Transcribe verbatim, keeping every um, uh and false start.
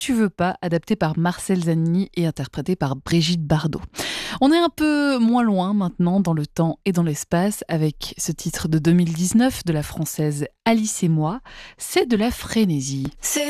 tu veux pas, adapté par Marcel Zanini et interprété par Brigitte Bardot. On est un peu moins loin maintenant dans le temps et dans l'espace avec ce titre de deux mille dix-neuf de la française Alice et moi, c'est de la frénésie. C'est